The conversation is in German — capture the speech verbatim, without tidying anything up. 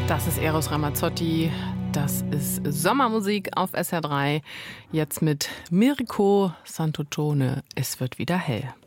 Das ist Eros Ramazzotti, das ist Sommermusik auf S R drei. Jetzt mit Mirko Santotone, es wird wieder hell.